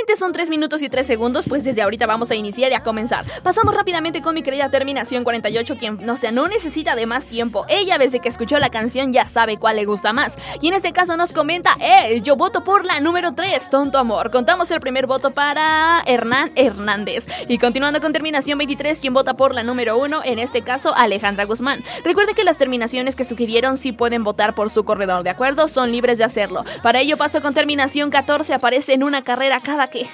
Solamente son 3 minutos y 3 segundos, pues desde ahorita vamos a iniciar y a comenzar. Pasamos rápidamente con mi querida Terminación 48, quien, no necesita de más tiempo. Ella, desde que escuchó la canción, ya sabe cuál le gusta más. Y en este caso nos comenta, yo voto por la número 3, Tonto Amor. Contamos el primer voto para Hernán Hernández. Y continuando con Terminación 23, quien vota por la número 1, en este caso, Alejandra Guzmán. Recuerde que las terminaciones que sugirieron sí pueden votar por su corredor, ¿de acuerdo? Son libres de hacerlo. Para ello paso con Terminación 14, aparece en una carrera cada que...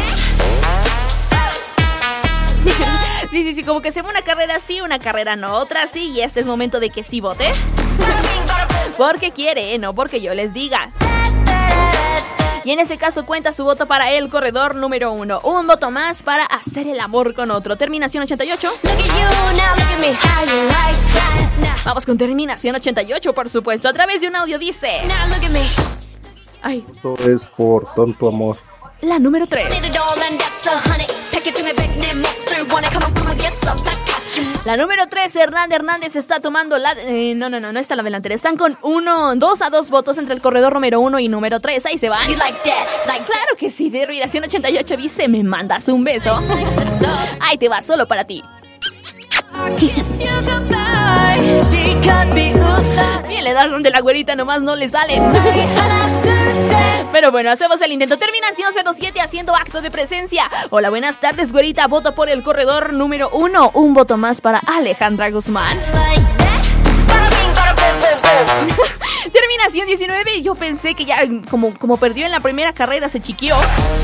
Sí, como que se ve una carrera sí, una carrera no, otra sí, y este es momento de que sí vote. Porque quiere, no porque yo les diga. Y en este caso cuenta su voto para el corredor número 1. Un voto más para hacer el amor con otro. Terminación 88. Vamos con Terminación 88, por supuesto. A través de un audio dice... Ay. Esto es por Tonto Amor. La número 3. La número 3, Hernán Hernández está tomando la... No está la delantera. Están con 2 a 2 votos entre el corredor número 1 y número 3. Ahí se van. Claro que sí, Terminación 88 dice, me mandas un beso. Ahí te va, solo para ti. Bien, le das donde la güerita nomás no le sale. Pero bueno, hacemos el intento. Terminación 07 haciendo acto de presencia. Hola, buenas tardes, güerita. Voto por el corredor número 1. Un voto más para Alejandra Guzmán. Terminación 19. Yo pensé que ya como perdió en la primera carrera se chiqueó.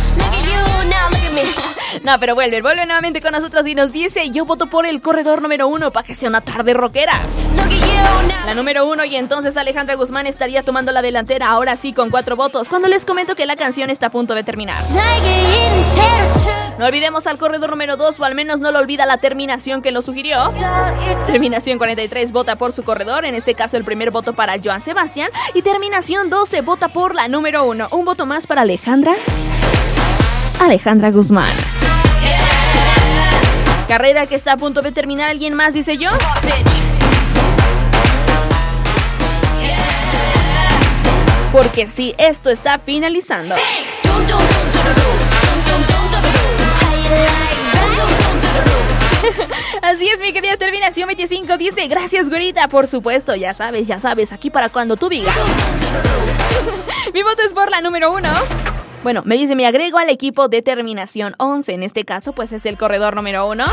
No, pero vuelve nuevamente con nosotros y nos dice, yo voto por el corredor número 1 para que sea una tarde rockera. La número 1, y entonces Alejandra Guzmán estaría tomando la delantera, ahora sí con 4 votos, cuando les comento que la canción está a punto de terminar. No olvidemos al corredor número 2, o al menos no lo olvida la terminación que lo sugirió. Terminación 43 vota por su corredor, en este caso el primer voto para Joan Sebastián, y terminación 12 vota por la número 1. Un voto más para Alejandra Guzmán. Carrera que está a punto de terminar. ¿Alguien más dice yo? Porque sí, esto está finalizando. Así es, mi querida Terminación 25 dice, gracias, güerita. Por supuesto, ya sabes, aquí para cuando tú digas. Mi voto es por la número 1. Bueno, me dice, me agrego al equipo de Terminación 11. En este caso, pues es el corredor número 1.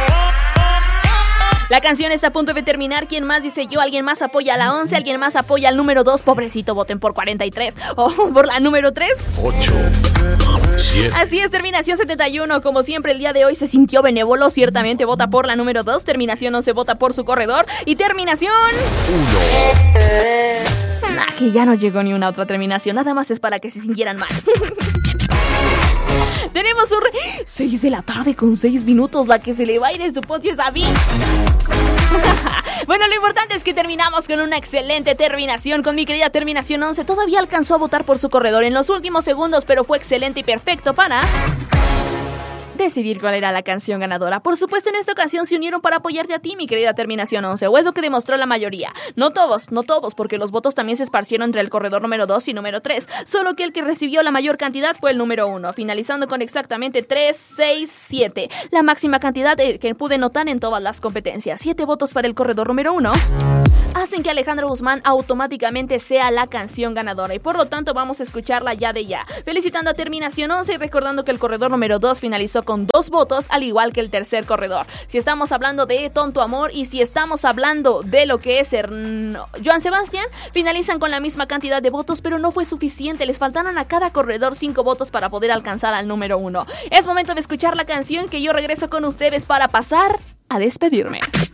La canción está a punto de terminar. ¿Quién más dice yo? ¿Alguien más apoya a la 11? ¿Alguien más apoya al número 2? Pobrecito, voten por 43. ¿O por la número 3? 8, 7. Así es, Terminación 71. Como siempre, el día de hoy se sintió benévolo. Ciertamente vota por la número 2. Terminación 11 vota por su corredor. Y Terminación 1. Que ya no llegó ni una otra terminación. Nada más es para que se sintieran mal. Tenemos 6 de la tarde con 6 minutos. La que se le va a ir en su podio es a mí. Bueno, lo importante es que terminamos con una excelente terminación. Con mi querida Terminación 11. Todavía alcanzó a votar por su corredor en los últimos segundos, pero fue excelente y perfecto para decidir cuál era la canción ganadora. Por supuesto, en esta ocasión se unieron para apoyarte a ti, mi querida Terminación 11, o es lo que demostró la mayoría. No todos, porque los votos también se esparcieron entre el corredor número 2 y número 3, solo que el que recibió la mayor cantidad fue el número 1, finalizando con exactamente 3, 6, 7, la máxima cantidad que pude notar en todas las competencias. 7 votos para el corredor número 1 hacen que Alejandra Guzmán automáticamente sea la canción ganadora, y por lo tanto vamos a escucharla ya de ya, felicitando a Terminación 11 y recordando que el corredor número 2 finalizó con 2 votos, al igual que el tercer corredor. Si estamos hablando de Tonto Amor y si estamos hablando de lo que es Joan Sebastián, finalizan con la misma cantidad de votos, pero no fue suficiente, les faltaron a cada corredor 5 votos para poder alcanzar al número 1. Es momento de escuchar la canción, que yo regreso con ustedes para pasar a despedirme.